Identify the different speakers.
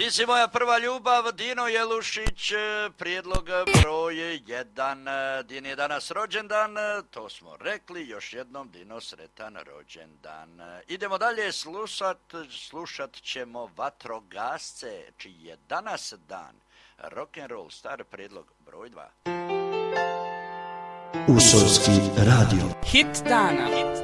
Speaker 1: Ti si moja prva ljubav, Dino Jelušić, prijedlog broj 1. Din je danas rođendan, to smo rekli, još jednom Dino sretan rođendan. Idemo dalje, slušat ćemo Vatrogasce, čiji je danas dan. Rock'n'roll star, prijedlog broj 2.
Speaker 2: Usolski radio.
Speaker 3: Hit dana.